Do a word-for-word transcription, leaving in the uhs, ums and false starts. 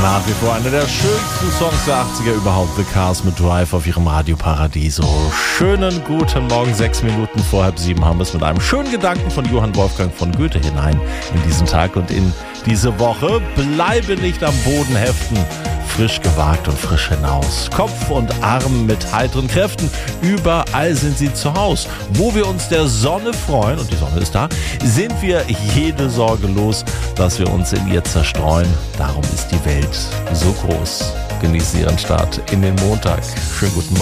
Nach wie vor einer der schönsten Songs der achtziger überhaupt, The Cars mit Drive auf ihrem Radio Paradiso. Schönen guten Morgen, sechs Minuten vor halb sieben haben wir es mit einem schönen Gedanken von Johann Wolfgang von Goethe hinein in diesen Tag und in diese Woche. Bleibe nicht am Boden heften, frisch gewagt und frisch hinaus. Kopf und Arm mit heiteren Kräften, überall sind sie zu Haus. Wo wir uns der Sonne freuen, und die Sonne ist da, sind wir jede Sorge los, dass wir uns in ihr zerstreuen. Darum ist die Welt so groß. Genießen Sie Ihren Start in den Montag. Schönen guten Morgen.